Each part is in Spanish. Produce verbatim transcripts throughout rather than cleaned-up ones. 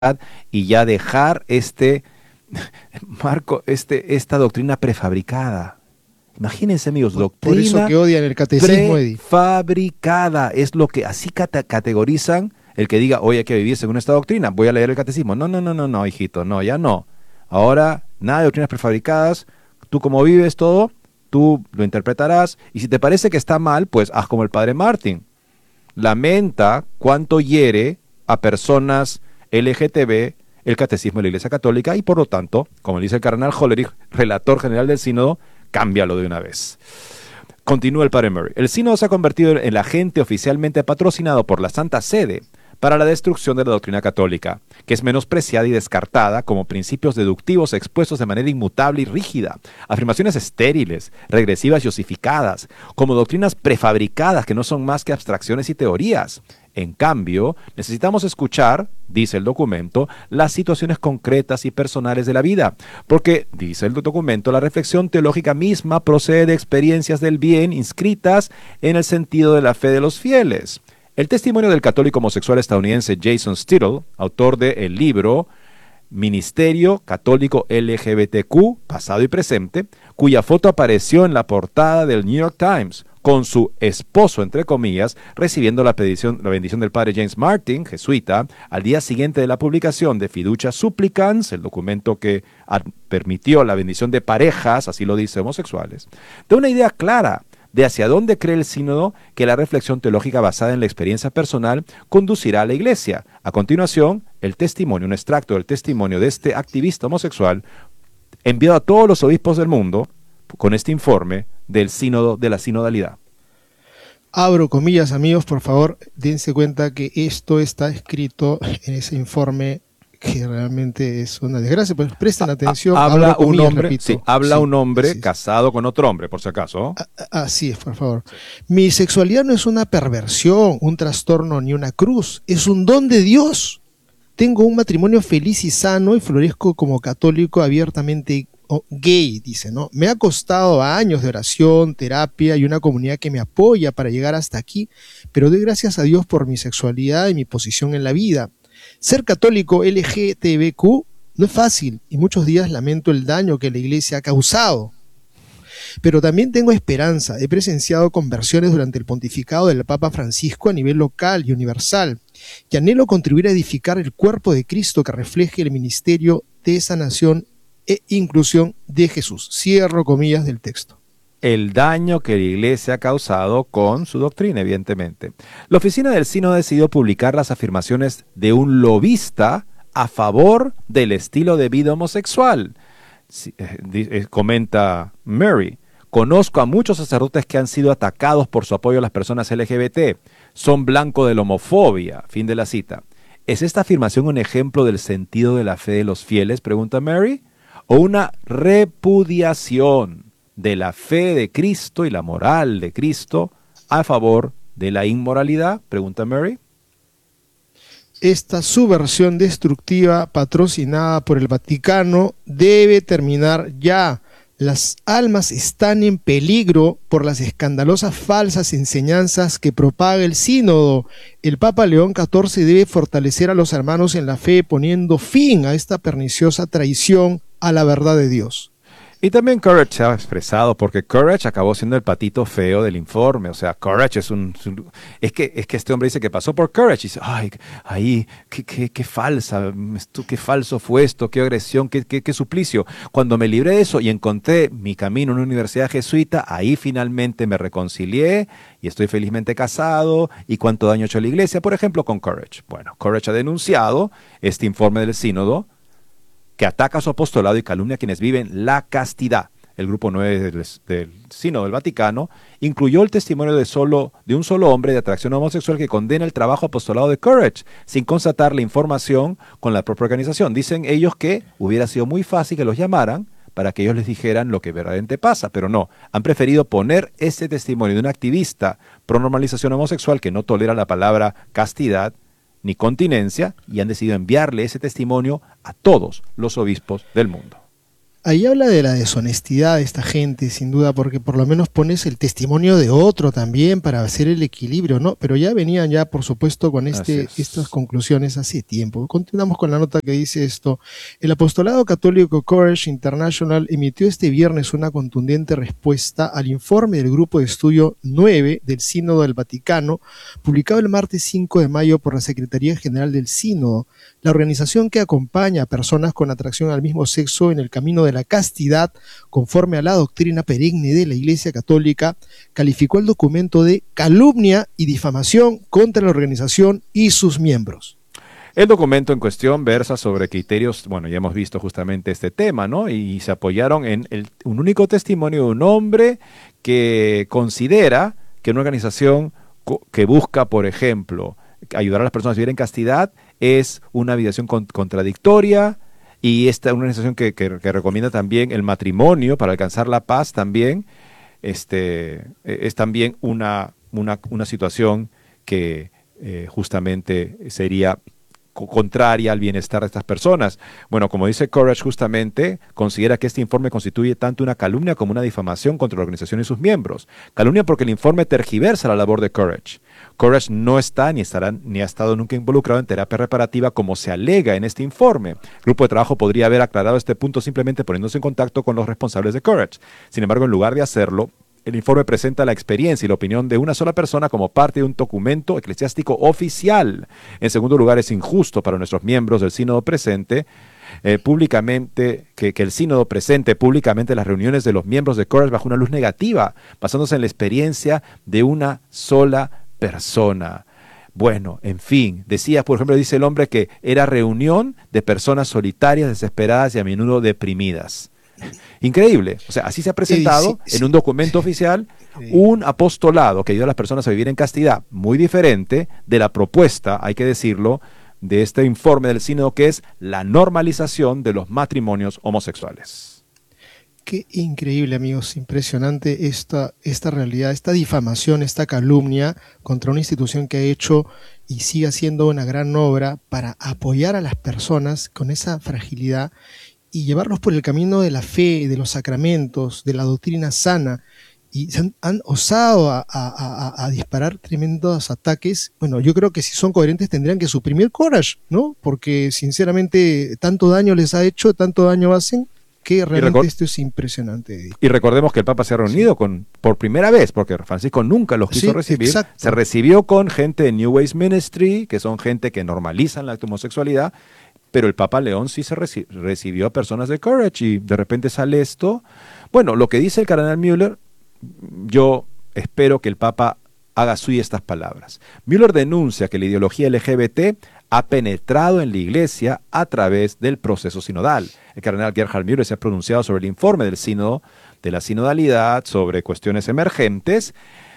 y ya dejar este, Marco, este, esta doctrina prefabricada. Imagínense, amigos, Por, doctrina por eso que odian el catecismo, Eddie. prefabricada. Es lo que así cate categorizan el que diga, hoy hay que vivir según esta doctrina, voy a leer el catecismo. No, no, no, no, no, hijito, no, ya no. Ahora, nada de doctrinas prefabricadas, tú como vives todo, tú lo interpretarás, y si te parece que está mal, pues haz como el padre Martin. Lamenta cuánto hiere a personas L G T B el catecismo de la Iglesia Católica, y por lo tanto, como dice el cardenal Hollerich, relator general del sínodo, cámbialo de una vez. Continúa el padre Murray. El sínodo se ha convertido en el agente oficialmente patrocinado por la Santa Sede para la destrucción de la doctrina católica, que es menospreciada y descartada como principios deductivos expuestos de manera inmutable y rígida, afirmaciones estériles, regresivas y osificadas, como doctrinas prefabricadas que no son más que abstracciones y teorías. En cambio, necesitamos escuchar, dice el documento, las situaciones concretas y personales de la vida, porque, dice el documento, la reflexión teológica misma procede de experiencias del bien inscritas en el sentido de la fe de los fieles. El testimonio del católico homosexual estadounidense Jason Stittle, autor del libro Ministerio Católico L G B T Q, pasado y presente, cuya foto apareció en la portada del New York Times, con su esposo, entre comillas, recibiendo la bendición, la bendición del padre James Martin, jesuita, al día siguiente de la publicación de Fiducia Supplicans, el documento que permitió la bendición de parejas, así lo dice, homosexuales, da una idea clara de hacia dónde cree el sínodo que la reflexión teológica basada en la experiencia personal conducirá a la Iglesia. A continuación, el testimonio, un extracto del testimonio de este activista homosexual, enviado a todos los obispos del mundo, con este informe del sínodo de la sinodalidad. Abro comillas, amigos, por favor, dense cuenta que esto está escrito en ese informe, que realmente es una desgracia, pues presten atención. Habla comillas, un hombre, repito. sí, habla sí, un hombre sí, casado con otro hombre, por si acaso. Así es, por favor. Mi sexualidad no es una perversión, un trastorno ni una cruz, es un don de Dios. Tengo un matrimonio feliz y sano y florezco como católico abiertamente gay, dice, ¿no? Me ha costado años de oración, terapia y una comunidad que me apoya para llegar hasta aquí, pero doy gracias a Dios por mi sexualidad y mi posición en la vida. Ser católico L G T B Q no es fácil y muchos días lamento el daño que la Iglesia ha causado. Pero también tengo esperanza. He presenciado conversiones durante el pontificado del Papa Francisco a nivel local y universal, y anhelo contribuir a edificar el cuerpo de Cristo que refleje el ministerio de sanación e inclusión de Jesús. Cierro comillas del texto. El daño que la Iglesia ha causado con su doctrina, evidentemente. La oficina del sínodo ha decidido publicar las afirmaciones de un lobista a favor del estilo de vida homosexual. Sí, eh, eh, comenta Murray. Conozco a muchos sacerdotes que han sido atacados por su apoyo a las personas L G B T. Son blanco de la homofobia. Fin de la cita. ¿Es esta afirmación un ejemplo del sentido de la fe de los fieles? Pregunta Murray. ¿O una repudiación de la fe de Cristo y la moral de Cristo a favor de la inmoralidad? Pregunta Murray. Esta subversión destructiva patrocinada por el Vaticano debe terminar ya. Las almas están en peligro por las escandalosas falsas enseñanzas que propaga el sínodo. El Papa León catorce debe fortalecer a los hermanos en la fe poniendo fin a esta perniciosa traición a la verdad de Dios. Y también Courage se ha expresado, porque Courage acabó siendo el patito feo del informe. O sea, Courage es un... Es que, es que este hombre dice que pasó por Courage y dice, ay, ahí, qué, qué, qué falsa, esto, qué falso fue esto, qué agresión, qué, qué, qué suplicio. Cuando me libré de eso y encontré mi camino en una universidad jesuita, ahí finalmente me reconcilié y estoy felizmente casado. ¿Y cuánto daño ha hecho a la iglesia? Por ejemplo, con Courage. Bueno, Courage ha denunciado este informe del sínodo, que ataca a su apostolado y calumnia a quienes viven la castidad. El grupo nueve del, del Sínodo del Vaticano incluyó el testimonio de, solo, de un solo hombre de atracción homosexual que condena el trabajo apostolado de Courage, sin constatar la información con la propia organización. Dicen ellos que hubiera sido muy fácil que los llamaran para que ellos les dijeran lo que verdaderamente pasa, pero no. Han preferido poner ese testimonio de un activista pro normalización homosexual que no tolera la palabra castidad ni continencia, y han decidido enviarle ese testimonio a todos los obispos del mundo. Ahí habla de la deshonestidad de esta gente, sin duda, porque por lo menos pones el testimonio de otro también para hacer el equilibrio, ¿no? Pero ya venían ya, por supuesto, con este, estas conclusiones hace tiempo. Continuamos con la nota que dice esto. El apostolado católico Courage International emitió este viernes una contundente respuesta al informe del Grupo de Estudio nueve del Sínodo del Vaticano, publicado el martes cinco de mayo por la Secretaría General del Sínodo, la organización que acompaña a personas con atracción al mismo sexo en el camino de la castidad, conforme a la doctrina perenne de la Iglesia Católica, calificó el documento de calumnia y difamación contra la organización y sus miembros. El documento en cuestión versa sobre criterios, bueno, ya hemos visto justamente este tema, ¿no? Y se apoyaron en el, un único testimonio de un hombre que considera que una organización que busca, por ejemplo, ayudar a las personas a vivir en castidad es una visión con, contradictoria, y esta es una organización que, que, que recomienda también el matrimonio para alcanzar la paz también, este, es también una, una, una situación que eh, justamente sería contraria al bienestar de estas personas. Bueno, como dice Courage, justamente considera que este informe constituye tanto una calumnia como una difamación contra la organización y sus miembros. Calumnia porque el informe tergiversa la labor de Courage. Courage no está ni estará ni ha estado nunca involucrado en terapia reparativa como se alega en este informe. El grupo de trabajo podría haber aclarado este punto simplemente poniéndose en contacto con los responsables de Courage. Sin embargo, en lugar de hacerlo, el informe presenta la experiencia y la opinión de una sola persona como parte de un documento eclesiástico oficial. En segundo lugar, es injusto para nuestros miembros del sínodo presente eh, públicamente que, que el sínodo presente públicamente las reuniones de los miembros de Courage bajo una luz negativa, basándose en la experiencia de una sola persona. Bueno, en fin, decía, por ejemplo, dice el hombre que era reunión de personas solitarias, desesperadas y a menudo deprimidas. Increíble, o sea, así se ha presentado sí, sí, en un documento oficial sí. un apostolado que ayuda a las personas a vivir en castidad, muy diferente de la propuesta, hay que decirlo, de este informe del sínodo, que es la normalización de los matrimonios homosexuales. Qué increíble, amigos, impresionante esta, esta realidad, esta difamación, esta calumnia contra una institución que ha hecho y sigue haciendo una gran obra para apoyar a las personas con esa fragilidad y llevarlos por el camino de la fe, de los sacramentos, de la doctrina sana, y se han, han osado a, a, a, a disparar tremendos ataques. Bueno, yo creo que si son coherentes tendrían que suprimir Courage, ¿no? Porque sinceramente tanto daño les ha hecho, tanto daño hacen, que realmente esto es impresionante. Y recordemos que el Papa se ha reunido sí. con por primera vez, porque Francisco nunca los quiso sí, recibir, exacto. se recibió con gente de New Ways Ministry, que son gente que normalizan la homosexualidad, pero el Papa León sí se reci recibió a personas de Courage y de repente sale esto. Bueno, lo que dice el cardenal Müller, yo espero que el Papa haga suya estas palabras. Müller denuncia que la ideología L G B T ha penetrado en la Iglesia a través del proceso sinodal. El cardenal Gerhard Müller se ha pronunciado sobre el informe del sínodo, de la sinodalidad, sobre cuestiones emergentes,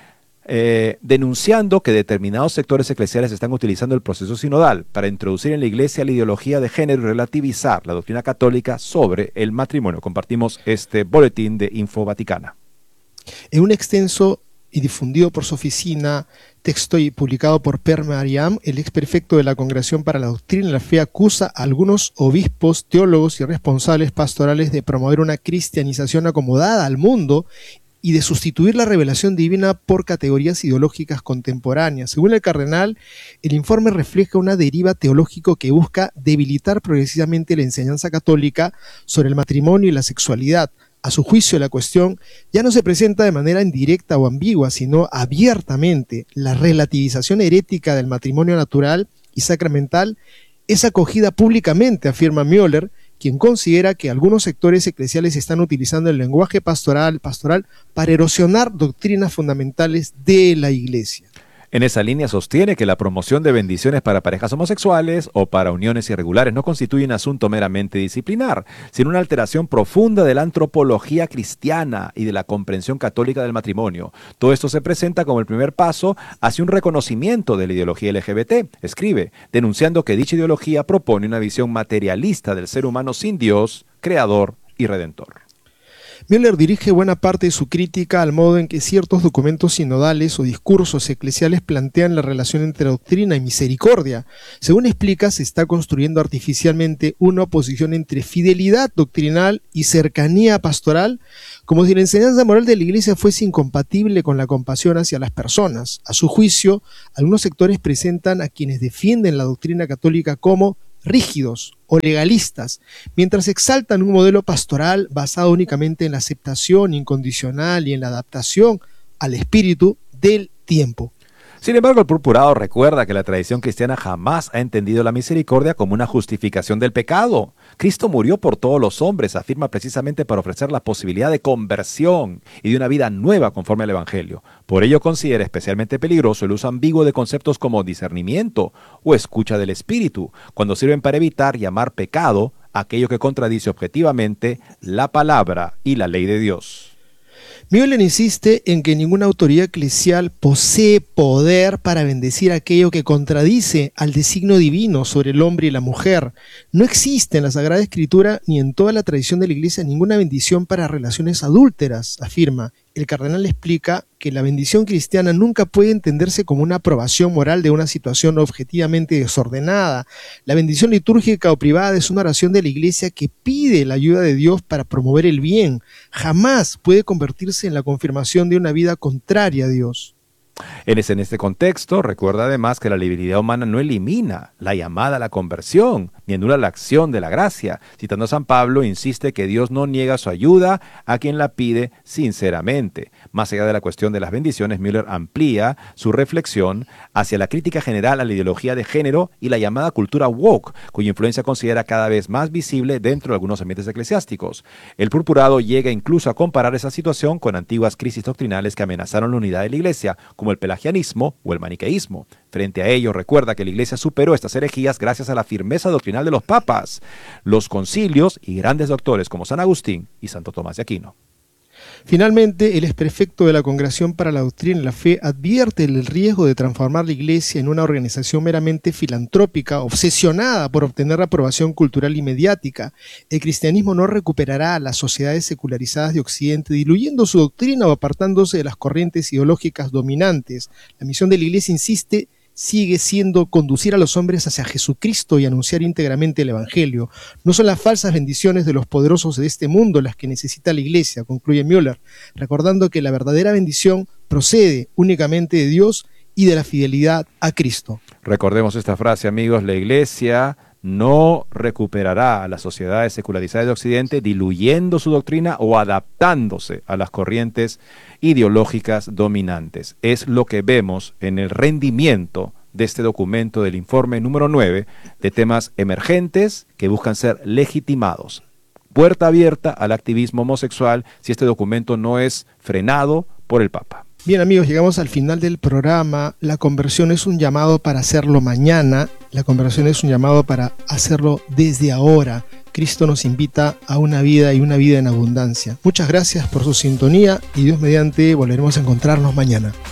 Eh, denunciando que determinados sectores eclesiales están utilizando el proceso sinodal para introducir en la Iglesia la ideología de género y relativizar la doctrina católica sobre el matrimonio. Compartimos este boletín de Info Vaticana. En un extenso y difundido por su oficina texto y publicado por Per Mariam, el ex prefecto de la Congregación para la Doctrina y la Fe acusa a algunos obispos, teólogos y responsables pastorales de promover una cristianización acomodada al mundo y de sustituir la revelación divina por categorías ideológicas contemporáneas. Según el cardenal, el informe refleja una deriva teológica que busca debilitar progresivamente la enseñanza católica sobre el matrimonio y la sexualidad. A su juicio, la cuestión ya no se presenta de manera indirecta o ambigua, sino abiertamente. La relativización herética del matrimonio natural y sacramental es acogida públicamente, afirma Müller, quien considera que algunos sectores eclesiales están utilizando el lenguaje pastoral, pastoral para erosionar doctrinas fundamentales de la Iglesia. En esa línea sostiene que la promoción de bendiciones para parejas homosexuales o para uniones irregulares no constituye un asunto meramente disciplinar, sino una alteración profunda de la antropología cristiana y de la comprensión católica del matrimonio. Todo esto se presenta como el primer paso hacia un reconocimiento de la ideología L G B T, escribe, denunciando que dicha ideología propone una visión materialista del ser humano sin Dios, creador y redentor. Müller dirige buena parte de su crítica al modo en que ciertos documentos sinodales o discursos eclesiales plantean la relación entre doctrina y misericordia. Según explica, se está construyendo artificialmente una oposición entre fidelidad doctrinal y cercanía pastoral, como si la enseñanza moral de la Iglesia fuese incompatible con la compasión hacia las personas. A su juicio, algunos sectores presentan a quienes defienden la doctrina católica como rígidos o legalistas, mientras exaltan un modelo pastoral basado únicamente en la aceptación incondicional y en la adaptación al espíritu del tiempo. Sin embargo, el purpurado recuerda que la tradición cristiana jamás ha entendido la misericordia como una justificación del pecado. Cristo murió por todos los hombres, afirma precisamente para ofrecer la posibilidad de conversión y de una vida nueva conforme al Evangelio. Por ello considera especialmente peligroso el uso ambiguo de conceptos como discernimiento o escucha del espíritu, cuando sirven para evitar llamar pecado aquello que contradice objetivamente la palabra y la ley de Dios. Müller insiste en que ninguna autoridad eclesial posee poder para bendecir aquello que contradice al designio divino sobre el hombre y la mujer. No existe en la Sagrada Escritura ni en toda la tradición de la Iglesia ninguna bendición para relaciones adúlteras, afirma. El cardenal explica que la bendición cristiana nunca puede entenderse como una aprobación moral de una situación objetivamente desordenada. La bendición litúrgica o privada es una oración de la Iglesia que pide la ayuda de Dios para promover el bien. Jamás puede convertirse en la confirmación de una vida contraria a Dios. En este contexto, recuerda además que la libertad humana no elimina la llamada a la conversión, ni anula la acción de la gracia. Citando a San Pablo, insiste que Dios no niega su ayuda a quien la pide sinceramente. Más allá de la cuestión de las bendiciones, Müller amplía su reflexión hacia la crítica general a la ideología de género y la llamada cultura woke, cuya influencia considera cada vez más visible dentro de algunos ambientes eclesiásticos. El purpurado llega incluso a comparar esa situación con antiguas crisis doctrinales que amenazaron la unidad de la Iglesia, como el pelagianismo o el maniqueísmo. Frente a ello, recuerda que la Iglesia superó estas herejías gracias a la firmeza doctrinal de los papas, los concilios y grandes doctores como San Agustín y Santo Tomás de Aquino. Finalmente, el exprefecto de la Congregación para la Doctrina y la Fe advierte el riesgo de transformar la Iglesia en una organización meramente filantrópica, obsesionada por obtener la aprobación cultural y mediática. El cristianismo no recuperará a las sociedades secularizadas de Occidente, diluyendo su doctrina o apartándose de las corrientes ideológicas dominantes. La misión de la Iglesia, insiste, sigue siendo conducir a los hombres hacia Jesucristo y anunciar íntegramente el Evangelio. No son las falsas bendiciones de los poderosos de este mundo las que necesita la Iglesia, concluye Müller, recordando que la verdadera bendición procede únicamente de Dios y de la fidelidad a Cristo. Recordemos esta frase, amigos: la Iglesia no recuperará a las sociedades secularizadas de Occidente diluyendo su doctrina o adaptándose a las corrientes ideológicas dominantes. Es lo que vemos en el rendimiento de este documento del informe número nueve de temas emergentes que buscan ser legitimados. Puerta abierta al activismo homosexual si este documento no es frenado por el Papa. Bien, amigos, llegamos al final del programa. La conversión es un llamado para hacerlo mañana. La conversión es un llamado para hacerlo desde ahora. Cristo nos invita a una vida y una vida en abundancia. Muchas gracias por su sintonía y Dios mediante volveremos a encontrarnos mañana.